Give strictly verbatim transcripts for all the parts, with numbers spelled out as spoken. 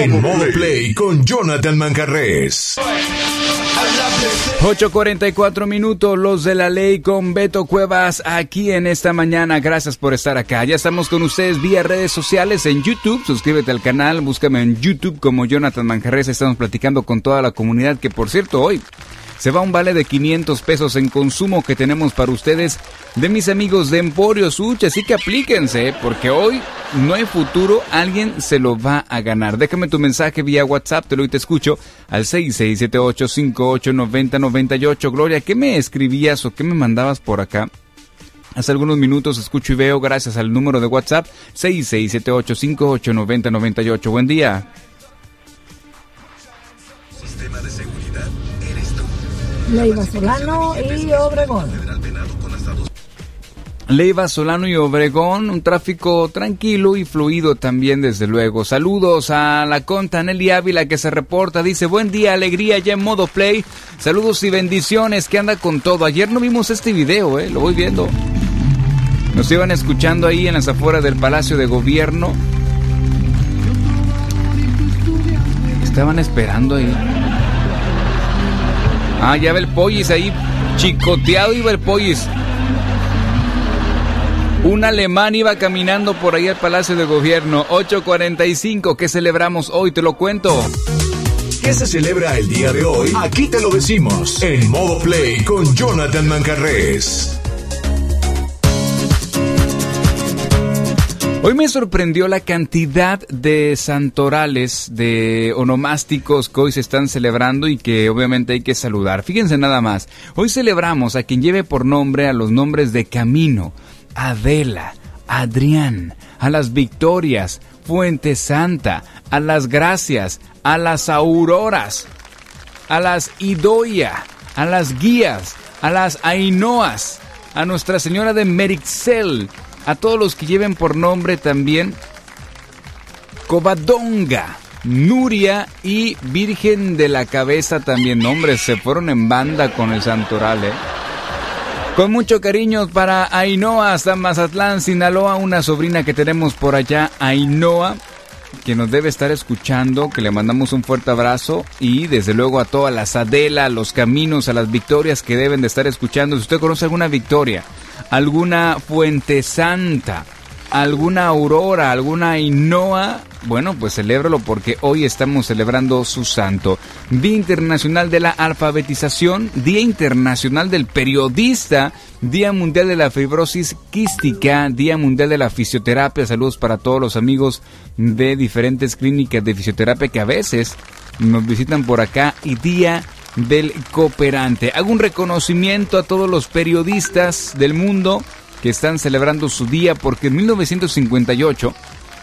En Modo Play con Jonathan Manjarrés. ocho cuarenta y cuatro minutos, los de la ley con Beto Cuevas aquí en esta mañana. Gracias por estar acá. Ya estamos con ustedes vía redes sociales en YouTube. Suscríbete al canal, búscame en YouTube como Jonathan Manjarrés. Estamos platicando con toda la comunidad, que por cierto hoy se va un vale de quinientos pesos en consumo que tenemos para ustedes de mis amigos de Emporio Sushi. Así que aplíquense, porque hoy no hay futuro, alguien se lo va a ganar. Déjame tu mensaje vía WhatsApp, te lo y te escucho al seis seis siete ocho cinco ocho nueve cero nueve ocho. Gloria, ¿qué me escribías o qué me mandabas por acá? Hace algunos minutos escucho y veo gracias al número de WhatsApp seis seis siete ocho cinco ocho nueve cero nueve ocho. Buen día. Sistema de seguridad eres tú. Leiva Solano y Obregón. Leiva, Solano y Obregón, un tráfico tranquilo y fluido también, desde luego. Saludos a la conta Nelly Ávila, que se reporta, dice: buen día, alegría ya en Modo Play. Saludos y bendiciones, que anda con todo. Ayer no vimos este video, eh, lo voy viendo. Nos iban escuchando ahí en las afueras del Palacio de Gobierno. Estaban esperando ahí. Ah, ya va el Pollis ahí, chicoteado iba el Pollis. Un alemán iba caminando por ahí al Palacio de Gobierno. ocho cuarenta y cinco, ¿qué celebramos hoy? Te lo cuento. ¿Qué se celebra el día de hoy? Aquí te lo decimos. En Modo Play con Jonathan Manjarrés. Hoy me sorprendió la cantidad de santorales, de onomásticos que hoy se están celebrando y que obviamente hay que saludar. Fíjense nada más. Hoy celebramos a quien lleve por nombre a los nombres de Camino, Adela, Adrián, a las Victorias, Fuente Santa, a las Gracias, a las Auroras, a las Idoia, a las Guías, a las Ainhoas, a Nuestra Señora de Merixel, a todos los que lleven por nombre también Covadonga, Nuria y Virgen de la Cabeza también. Nombres, se fueron en banda con el santoral, eh. Con mucho cariño para Ainhoa, hasta Mazatlán, Sinaloa, una sobrina que tenemos por allá, Ainhoa, que nos debe estar escuchando, que le mandamos un fuerte abrazo, y desde luego a todas las Adela, a los Caminos, a las Victorias que deben de estar escuchando. Si usted conoce alguna Victoria, alguna Fuente Santa, alguna Aurora, alguna Ainhoa, bueno, pues celébralo, porque hoy estamos celebrando su santo. Día Internacional de la Alfabetización, Día Internacional del Periodista, Día Mundial de la Fibrosis Quística, Día Mundial de la Fisioterapia. Saludos para todos los amigos de diferentes clínicas de fisioterapia que a veces nos visitan por acá. Y Día del Cooperante. Hago un reconocimiento a todos los periodistas del mundo que están celebrando su día, porque en mil novecientos cincuenta y ocho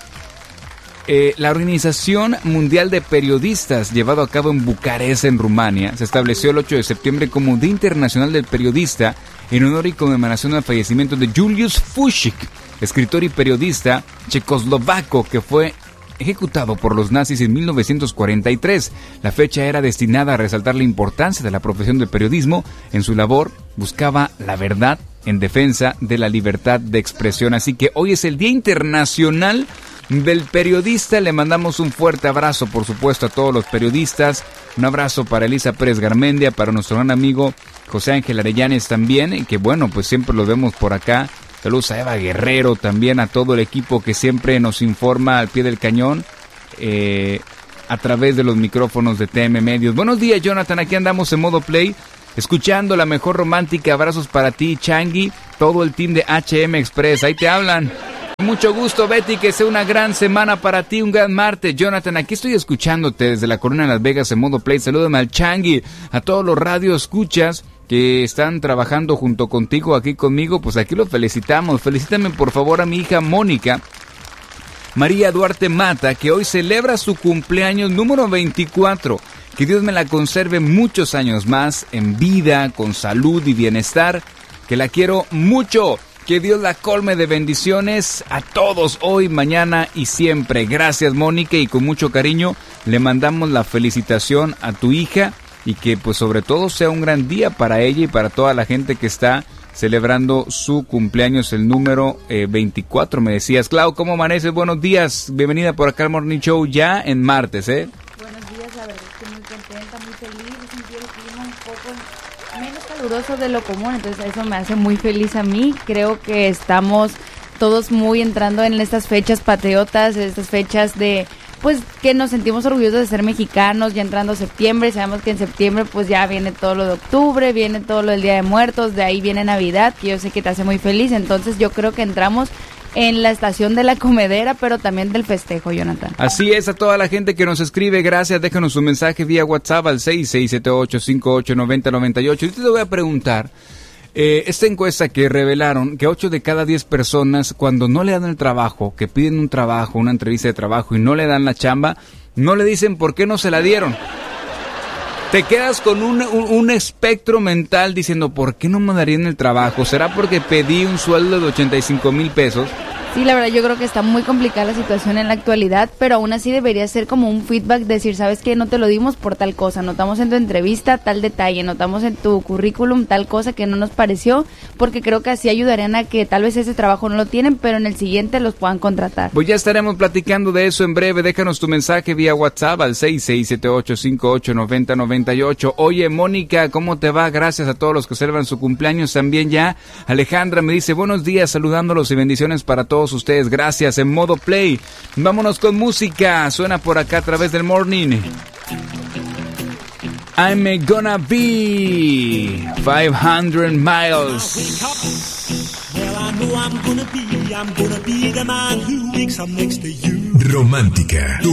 eh, la Organización Mundial de Periodistas, llevado a cabo en Bucarest, en Rumania, se estableció el ocho de septiembre como Día Internacional del Periodista, en honor y conmemoración al fallecimiento de Julius Fučík, escritor y periodista checoslovaco que fue ejecutado por los nazis en mil novecientos cuarenta y tres. La fecha era destinada a resaltar la importancia de la profesión del periodismo. En su labor buscaba la verdad en defensa de la libertad de expresión. Así que hoy es el Día Internacional del Periodista. Le mandamos un fuerte abrazo, por supuesto, a todos los periodistas. Un abrazo para Elisa Pérez Garmendia, para nuestro gran amigo José Ángel Arellanes también, que bueno, pues siempre lo vemos por acá. Saludos a Eva Guerrero, también a todo el equipo que siempre nos informa al pie del cañón eh, a través de los micrófonos de T M Medios. Buenos días, Jonathan, aquí andamos en Modo Play, escuchando la mejor romántica. Abrazos para ti, Changi, todo el team de H M Express, ahí te hablan. Mucho gusto, Betty, que sea una gran semana para ti, un gran martes. Jonathan, aquí estoy escuchándote desde la Corona de Las Vegas en Modo Play. Salúdame al Changi, a todos los radio escuchas que están trabajando junto contigo, aquí conmigo, pues aquí los felicitamos. Felicítame por favor a mi hija Mónica María Duarte Mata, que hoy celebra su cumpleaños número veinticuatro. Que Dios me la conserve muchos años más en vida, con salud y bienestar, que la quiero mucho. Que Dios la colme de bendiciones a todos hoy, mañana y siempre. Gracias, Mónica, y con mucho cariño le mandamos la felicitación a tu hija, y que pues sobre todo sea un gran día para ella y para toda la gente que está celebrando su cumpleaños, el número eh, veinticuatro, me decías. Clau, ¿cómo amaneces? Buenos días, bienvenida por acá al Morning Show ya en martes, ¿eh? Buenos días, la verdad estoy muy contenta, muy feliz, sentí el clima un poco menos caluroso de lo común, entonces eso me hace muy feliz a mí. Creo que estamos todos muy entrando en estas fechas patriotas, estas fechas de... pues que nos sentimos orgullosos de ser mexicanos, ya entrando septiembre, sabemos que en septiembre pues ya viene todo lo de octubre, viene todo lo del Día de Muertos, de ahí viene Navidad, que yo sé que te hace muy feliz, entonces yo creo que entramos en la estación de la comedera, pero también del festejo, Jonathan. Así es, a toda la gente que nos escribe, gracias, déjanos un mensaje vía WhatsApp al seis seis siete ocho cinco ocho nueve cero nueve ocho. Y te voy a preguntar, Eh, esta encuesta que revelaron que ocho de cada diez personas, cuando no le dan el trabajo, que piden un trabajo, una entrevista de trabajo y no le dan la chamba, no le dicen por qué no se la dieron. Te quedas con un, un, un espectro mental diciendo, ¿por qué no me darían el trabajo? ¿Será porque pedí un sueldo de ochenta y cinco mil pesos? Sí, la verdad yo creo que está muy complicada la situación en la actualidad, pero aún así debería ser como un feedback, decir, ¿sabes qué? No te lo dimos por tal cosa, notamos en tu entrevista tal detalle, notamos en tu currículum tal cosa que no nos pareció, porque creo que así ayudarían a que tal vez ese trabajo no lo tienen, pero en el siguiente los puedan contratar. Pues ya estaremos platicando de eso en breve, déjanos tu mensaje vía WhatsApp al seis seis siete ocho cinco ocho nueve cero nueve ocho. Oye, Mónica, ¿cómo te va? Gracias a todos los que celebran su cumpleaños también ya. Alejandra me dice, buenos días, saludándolos y bendiciones para todos ustedes, gracias, en modo play. Vámonos con música, suena por acá a través del morning. I'm gonna be five hundred miles. Romántica.